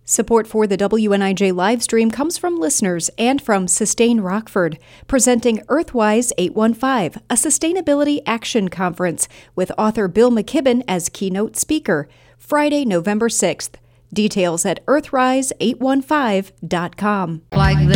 Support for the WNIJ livestream comes from listeners and from Sustain Rockford, presenting Earthwise 815, a sustainability action conference with author Bill McKibben as keynote speaker, Friday, November 6th. Details at earthrise815.com. Like this.